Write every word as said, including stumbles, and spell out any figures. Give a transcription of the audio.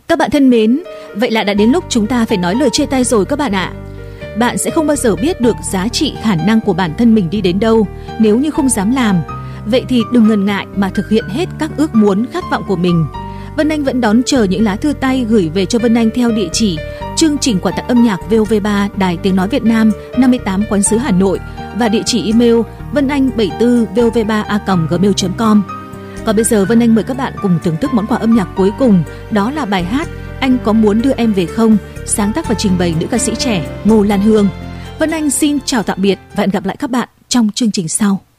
Các bạn thân mến, vậy là đã đến lúc chúng ta phải nói lời chia tay rồi các bạn ạ. Bạn sẽ không bao giờ biết được giá trị khả năng của bản thân mình đi đến đâu nếu như không dám làm. Vậy thì đừng ngần ngại mà thực hiện hết các ước muốn, khát vọng của mình. Vân Anh vẫn đón chờ những lá thư tay gửi về cho Vân Anh theo địa chỉ chương trình quà tặng âm nhạc vê o vê ba Đài Tiếng Nói Việt Nam năm mươi tám Quán Sứ Hà Nội và địa chỉ email vân anh bảy mươi tư vov ba a còng gmail chấm com. Còn bây giờ Vân Anh mời các bạn cùng thưởng thức món quà âm nhạc cuối cùng, đó là bài hát Anh Có Muốn Đưa Em Về Không, sáng tác và trình bày nữ ca sĩ trẻ Ngô Lan Hương. Vân Anh xin chào tạm biệt và hẹn gặp lại các bạn trong chương trình sau.